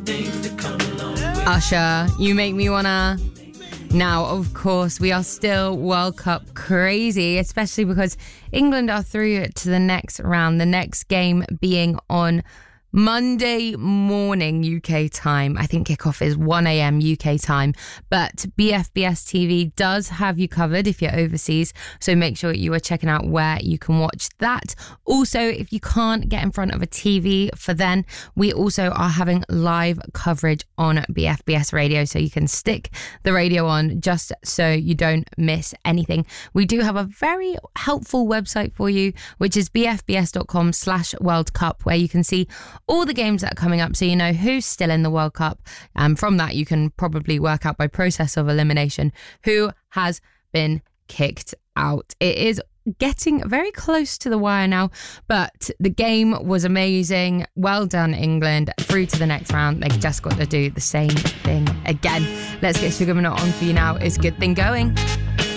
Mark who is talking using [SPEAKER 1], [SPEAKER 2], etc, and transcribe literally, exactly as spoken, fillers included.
[SPEAKER 1] Usher, You Make Me Wanna. Now, of course, we are still World Cup crazy, especially because England are through to the next round, the next game being on Monday morning U K time. I think kickoff is one a.m. U K time, but B F B S T V does have you covered if you're overseas, so make sure you are checking out where you can watch that. Also, if you can't get in front of a T V for then, we also are having live coverage on B F B S radio, so you can stick the radio on just so you don't miss anything. We do have a very helpful website for you, which is bfbs.com slash World Cup, where you can see all the games that are coming up, so you know who's still in the World Cup. And um, from that, you can probably work out by process of elimination who has been kicked out. It is getting very close to the wire now, but the game was amazing. Well done, England. Through to the next round. They've just got to do the same thing again. Let's get Sugar Minott on for you now. It's Good Thing Going.